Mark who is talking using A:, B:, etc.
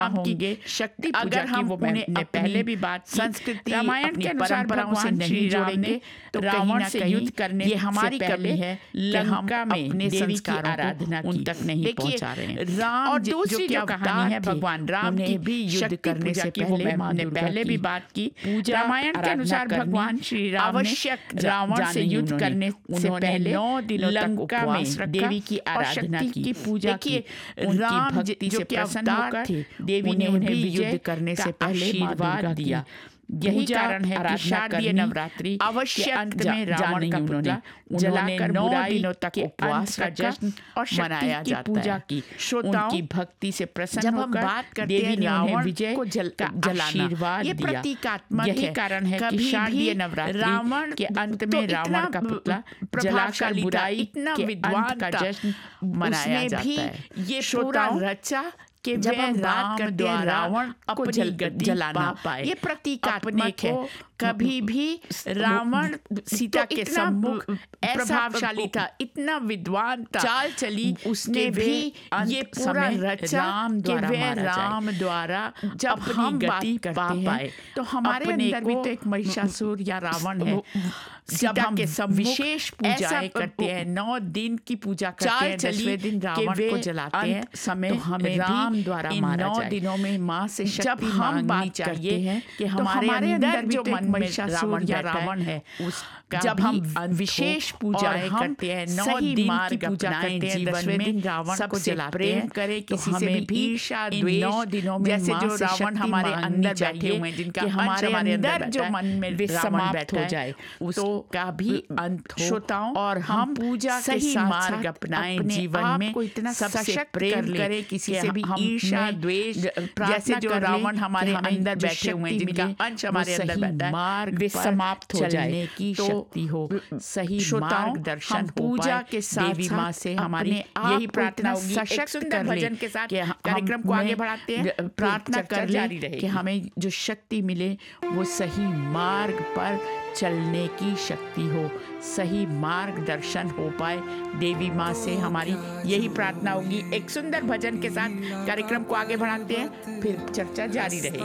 A: होंगे शक्ति पूजा
B: अगर
A: की,
B: हम
A: वो
B: उन्हें
A: मैंने पहले भी बात की,
B: संस्कृति
A: रामायण
B: अपनी
A: के अनुसार
B: परंपराओं से
A: भगवान
B: नहीं
A: श्री राम
B: जोड़ेंगे
A: ने
B: तो
A: रावण
B: कहीं ना
A: से
B: कहीं
A: युद्ध करने
B: ये हमारी
A: से पहले
B: कमी है कि हम
A: लंका में
B: अपने
A: देवी की
B: संस्कारों को
A: आराधना
B: उन
A: की।
B: तक नहीं
A: देखिए,
B: पहुंचा रहे हैं।
A: राम
B: और
A: जो
B: दूसरी
A: कि
B: जो
A: अवतार
B: कहानी है
A: थे,
B: भगवान राम
A: उन्हें
B: की
A: भी युद्ध
B: शक्ति
A: करने
B: पूजा
A: से
B: की, वो
A: पहले
B: माँ
A: हमने
B: दुर्गा
A: पहले भी
B: की
A: बात की।
B: पूजा
A: रामायण के
B: आराधना
A: अनुसार
B: करनी
A: भगवान श्री राम ने
B: आवश्यक
A: रावण से युद्ध
B: उन्होंने।
A: करने से
B: उन्होंने
A: पहले
B: 9 दिनों तक
A: लंका में
B: उपवास रखा
A: देवी की
B: और
A: आराधना
B: शक्ति
A: की,
B: पूजा
A: देखिए,
B: की। उनकी
A: राम
B: भक्ति
A: जो
B: से
A: कि
B: प्रसन्न
A: अवतार
B: होकर
A: थे, देवी ने
B: उन्हें
A: उन्हें
B: भी
A: विजय
B: युद्ध करने
A: का
B: से पहले माँ
A: आशीर्वाद
B: दुर्गा
A: दिया।
B: की
A: यही
B: पूजा
A: कारण है कि
B: आराधना
A: शारदीय
B: करनी
A: नवरात्रि के
B: आवश्यक
A: अंत में रावण का
B: उन्होंने
A: पुतला
B: उन्होंने
A: जलाकर
B: 9
A: बुराई
B: दिनों तक
A: के
B: उपवास
A: अंत का
B: रखा
A: जश्न
B: और
A: मनाया
B: शक्ति की
A: जाता
B: पूजा
A: है।
B: की।
A: श्रोताओं,
B: उनकी भक्ति से प्रसन्न
A: जब हम
B: होकर
A: बात करते
B: देवी
A: हैं
B: ने उन्हें
A: रावण
B: विजय
A: को
B: का
A: जलाना,
B: आशीर्वाद
A: ये
B: दिया।
A: प्रतीकात्मक
B: यही
A: है।
B: कारण है कि
A: कभी
B: शारदीय
A: भी
B: नवरात्रि
A: रावण
B: के अंत
A: तो
B: में
A: इतना
B: रावण का पुतला जलाकर
A: प्रभावशाली था,
B: बुराई
A: इतना
B: के
A: विद्वान
B: अंत का
A: था,
B: जश्न मनाया
A: उसने
B: जाता
A: भी
B: है।
A: ये पूरा
B: श्रोताओं,
A: रचा कि
B: जब
A: वह
B: हम बात
A: राम
B: करते हैं
A: द्वारा
B: रावण को
A: अपनी गति
B: जलाना
A: पा पाए,
B: ये प्रतीकात्मक
A: अपने
B: है।
A: को कभी भी रावण सीता
B: तो
A: के
B: इतना
A: सम्मुख
B: ऐसा
A: प्रभावशाली था, इतना विद्वान था,
B: चाल चली
A: उसने
B: कि
A: भी
B: वे
A: ये
B: अंत
A: पूरा
B: समय
A: रचा
B: राम
A: कि
B: द्वारा
A: वह
B: मारा जाए।
A: राम द्वारा
B: जब
A: अपनी
B: हम बात
A: गति
B: करते
A: पा
B: हैं,
A: पाए,
B: तो हमारे
A: अपने
B: अंदर भी
A: को
B: तो एक महिषासुर या रावण है। जब
A: सीता
B: हम
A: के सम्मुख
B: विशेष पूजाएं
A: ऐसा
B: करते हैं, 9 दिन की पूजा करते
A: चाल
B: हैं,
A: चली
B: 10वें दिन
A: कि
B: रावण
A: वे
B: को जलाते हैं,
A: अंत समय
B: तो हमें
A: राम
B: भी
A: द्वारा
B: इन
A: मारा
B: 9
A: जाए।
B: दिनों में माँ से
A: जब
B: शक्ति
A: हम
B: मांगनी
A: बात करते
B: चाहिए
A: हैं
B: कि
A: तो हमारे अंदर
B: जो
A: भी तो
B: मन
A: एक
B: में
A: महिषासुर
B: रावण
A: या
B: बैठा
A: रावण है,
B: उसका
A: जब
B: भी
A: हम
B: अंत
A: विशेष
B: हो
A: पूजाएं
B: और हम
A: करते हैं, 9
B: सही
A: दिन की
B: मार्ग
A: पूजा
B: अपनाएं
A: करते हैं,
B: जीवन
A: 10वें
B: में,
A: दिन रावण को
B: सबसे
A: जलाते
B: प्रेम
A: हैं,
B: करें,
A: तो
B: किसी से
A: हमें
B: भी
A: भी
B: ईर्ष्या
A: इन
B: द्वेष
A: 9 दिनों में
B: जैसे
A: माँ
B: जो
A: से
B: रावण
A: शक्ति
B: हमारे
A: मांगनी
B: अंदर बैठे
A: चाहिए
B: हुए हैं, जिनका
A: कि
B: अंश
A: हमारे
B: हमारे
A: अंदर जो
B: बैठा
A: मन
B: है,
A: में
B: वे
A: रावण
B: समाप्त
A: बैठा
B: हो
A: है,
B: जाए,
A: उसका भी अंत हो।
B: श्रोताओं,
A: और हम पूजा के
B: सही
A: साथ
B: मार्ग
A: साथ
B: अपनाएं
A: अपने
B: जीवन
A: आप
B: में,
A: को इतना
B: सबसे
A: सशक्त
B: प्रेम
A: कर लें
B: करें, किसी
A: कि
B: से भी
A: हम
B: ईर्ष्या
A: में
B: द्वेष
A: प्रार्थना
B: जैसे जो
A: कर लें
B: रावण
A: कि
B: हमारे
A: हमें
B: अंदर
A: जो
B: बैठे हुए हैं,
A: शक्ति
B: जिनका
A: मिले,
B: अंश हमारे
A: वो
B: अंदर
A: सही
B: बैठा है,
A: मार्ग
B: वे
A: पर
B: समाप्त हो
A: चलने
B: जाए,
A: की
B: तो
A: शक्ति हो, सही
B: श्रोताओं,
A: मार्गदर्शन
B: हम
A: हो
B: पूजा
A: पाए।
B: के साथ
A: देवी माँ से हमारी
B: अपने आप
A: यही
B: को
A: प्रार्थना
B: इतना
A: होगी, एक
B: सशक्त
A: सुंदर
B: कर लें
A: भजन के साथ
B: कि
A: कार्यक्रम को आगे
B: हमें
A: बढ़ाते हैं,
B: प्रार्थना
A: चर्चा
B: कर
A: जारी
B: लें
A: रहेगी।
B: कि हमें जो शक्ति मिले वो सही मार्ग पर चलने की शक्ति हो, सही मार्गदर्शन हो पाए। देवी माँ से हमारी यही प्रार्थना होगी। एक सुंदर भजन के साथ कार्यक्रम को आगे बढ़ाते हैं, फिर चर्चा जारी रहेगी।